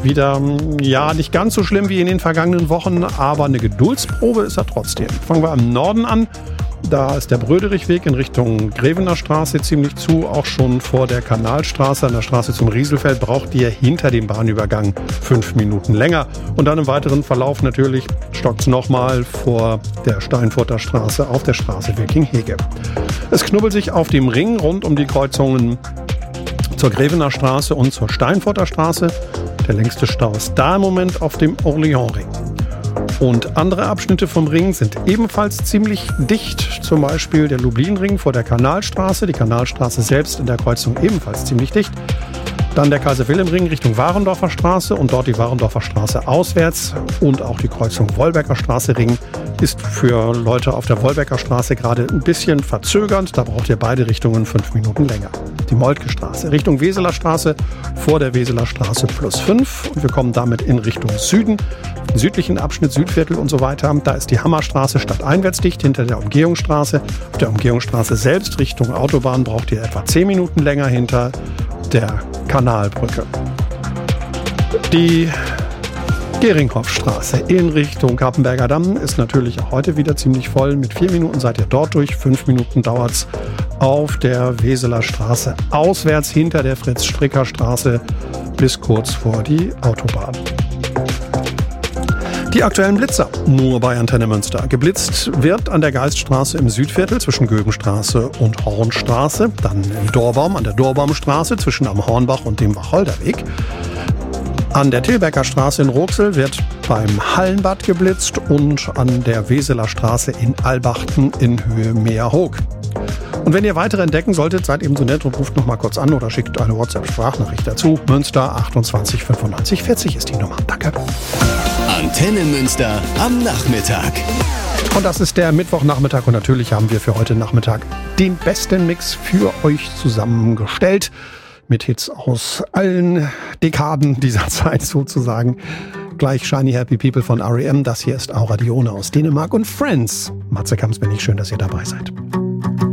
wieder, ja, nicht ganz so schlimm wie in den vergangenen Wochen, aber eine Geduldsprobe ist er trotzdem. Fangen wir im Norden an. Da ist der Bröderichweg in Richtung Grevener Straße ziemlich zu, auch schon vor der Kanalstraße. An der Straße zum Rieselfeld braucht ihr hinter dem Bahnübergang 5 Minuten länger. Und dann im weiteren Verlauf natürlich stockt's nochmal vor der Steinfurter Straße auf der Straße Wirking-Hege. Es knubbelt sich auf dem Ring rund um die Kreuzungen zur Grevener Straße und zur Steinfurter Straße. Der längste Stau ist da im Moment auf dem Orléans-Ring. Und andere Abschnitte vom Ring sind ebenfalls ziemlich dicht. Zum Beispiel der Lublin-Ring vor der Kanalstraße. Die Kanalstraße selbst in der Kreuzung ebenfalls ziemlich dicht. Dann der Kaiser-Wilhelm-Ring Richtung Warendorfer Straße und dort die Warendorfer Straße auswärts. Und auch die Kreuzung Wolbecker Straße-Ring ist für Leute auf der Wolbecker Straße gerade ein bisschen verzögernd. Da braucht ihr beide Richtungen 5 Minuten länger. Die Moltke Straße Richtung Weseler Straße vor der Weseler Straße +5. Und wir kommen damit in Richtung Süden. Im südlichen Abschnitt, Südviertel und so weiter. Da ist die Hammerstraße stadteinwärts dicht hinter der Umgehungsstraße. Auf der Umgehungsstraße selbst Richtung Autobahn braucht ihr etwa 10 Minuten länger hinter der Kanalbrücke. Die Geringhoffstraße in Richtung Kappenberger Damm ist natürlich auch heute wieder ziemlich voll. Mit 4 Minuten seid ihr dort durch, 5 Minuten dauert's auf der Weseler Straße auswärts hinter der Fritz-Stricker-Straße bis kurz vor die Autobahn. Die aktuellen Blitzer nur bei Antenne Münster. Geblitzt wird an der Geiststraße im Südviertel zwischen Göbenstraße und Hornstraße, dann im Dorbaum an der Dorbaumstraße zwischen am Hornbach und dem Wacholderweg. An der Tilbecker Straße in Roxel wird beim Hallenbad geblitzt und an der Weseler Straße in Albachten in Höhe Meerhoog. Und wenn ihr weitere entdecken solltet, seid eben so nett und ruft noch mal kurz an oder schickt eine WhatsApp-Sprachnachricht dazu. Münster 28 95 40 ist die Nummer. Danke. Antenne Münster am Nachmittag. Und das ist der Mittwochnachmittag und natürlich haben wir für heute Nachmittag den besten Mix für euch zusammengestellt. Mit Hits aus allen Dekaden dieser Zeit sozusagen. Gleich Shiny Happy People von R.E.M. Das hier ist Aura Dione aus Dänemark und Friends. Matze Kamps, bin ich schön, dass ihr dabei seid.